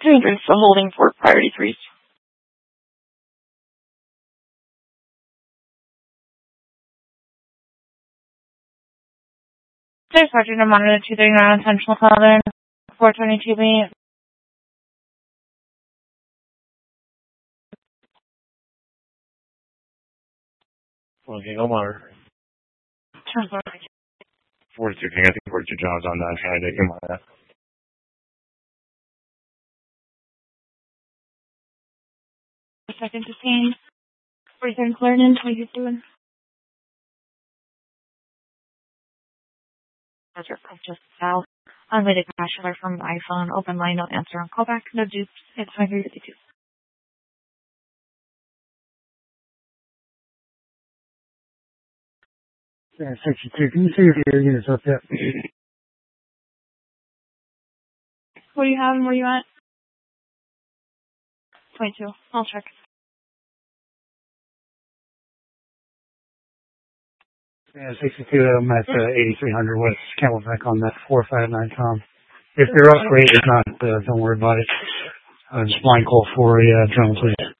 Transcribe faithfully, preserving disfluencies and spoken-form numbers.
Doing still holding for priority threes. There's Sergeant to monitor two thirty-nine Central Southern, four twenty-two B. Okay, go monitor. forty-two, I think forty-two jobs on that Friday. Come on, that. Second to scene. forty-seven Clarendon, how you doing? Roger, just south. Unrated crash alert from iPhone. Open line, no answer on callback. No dupes. It's twenty-three fifty-two. Yeah, sixty-two. Can you see if your unit's up yet? What do you have and where you at? twenty-two. I'll check. Yeah, sixty-two. I'm at uh, eighty-three hundred West Camelback on that four five nine com. If you're up for eight, if not, uh, don't worry about it. Uh, just blind call for a uh, drone, please.